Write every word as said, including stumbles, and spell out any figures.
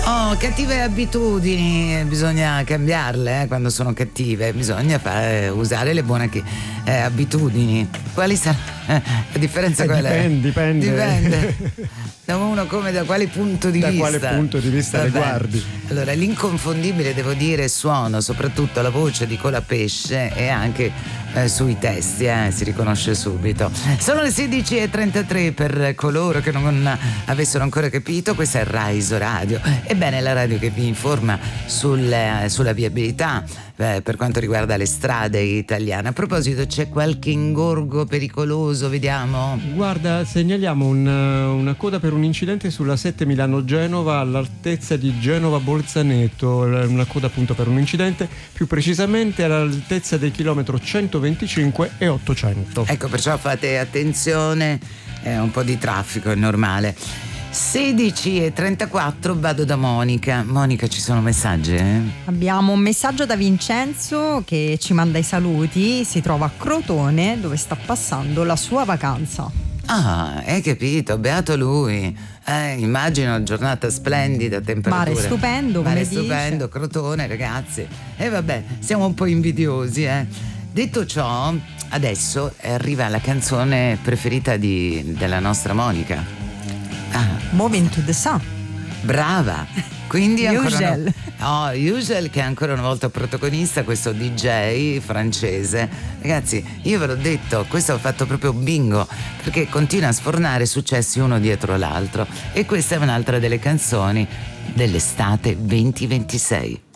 Oh, cattive abitudini, bisogna cambiarle eh, quando sono cattive, bisogna fare, usare le buone eh, abitudini. Quali saranno? La differenza eh, qual è? Dipende, dipende. Dipende. Da uno come, da quale punto di da vista? Da quale punto di vista le guardi? Allora, l'inconfondibile, devo dire, suono, soprattutto la voce di Colapesce e anche eh, sui testi, eh, si riconosce subito. Sono le sedici e trentatré per coloro che non avessero ancora capito, questa è Raiso Radio. Ebbene, la radio che vi informa sulle, sulla viabilità eh, per quanto riguarda le strade italiane. A proposito, c'è qualche ingorgo pericoloso, vediamo? Guarda, segnaliamo un, una coda per un incidente sulla sette Milano-Genova all'altezza di Genova-Bolzaneto, una coda appunto per un incidente, più precisamente all'altezza dei chilometri centoventicinque e ottocento. Ecco, perciò fate attenzione, è un po' di traffico, è normale. sedici e trentaquattro, vado da Monica. Monica, ci sono messaggi? Eh? Abbiamo un messaggio da Vincenzo che ci manda i saluti, si trova a Crotone dove sta passando la sua vacanza. Ah, hai capito, beato lui. Eh, immagino giornata splendida, temperature. Mare stupendo, come Mare dice. stupendo, Crotone, ragazzi. E vabbè, siamo un po' invidiosi, eh. Detto ciò, adesso arriva la canzone preferita di, della nostra Monica. Ah. Moving to the Sun. Brava. Quindi ancora Usual. No, oh, Usual, che è ancora una volta protagonista, questo D J francese. Ragazzi, io ve l'ho detto, questo ha fatto proprio bingo, perché continua a sfornare successi uno dietro l'altro. E questa è un'altra delle canzoni dell'estate venti ventisei.